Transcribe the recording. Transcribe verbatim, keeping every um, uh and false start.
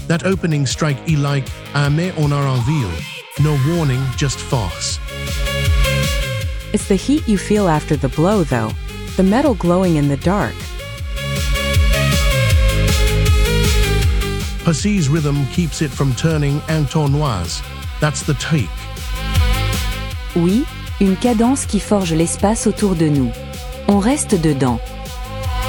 That opening strike est like un mais on a en ville. No warning, just force. It's the heat you feel after the blow, though. The metal glowing in the dark. Pussy's rhythm keeps it from turning entonnoise. That's the take. Oui, une cadence qui forge l'espace autour de nous. On reste dedans.